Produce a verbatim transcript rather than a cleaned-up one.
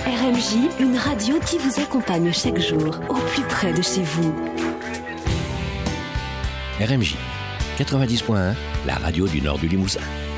R M J, une radio qui vous accompagne chaque jour, au plus près de chez vous. R M J, quatre-vingt-dix point un, la radio du nord du Limousin.